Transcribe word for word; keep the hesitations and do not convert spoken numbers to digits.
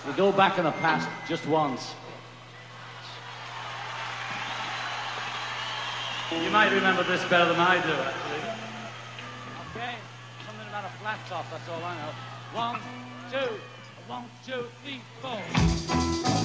You go back in the past just once. You might remember this better than I do, actually. Okay, something about a flat top, that's all I know. One, two, one, two, three, four.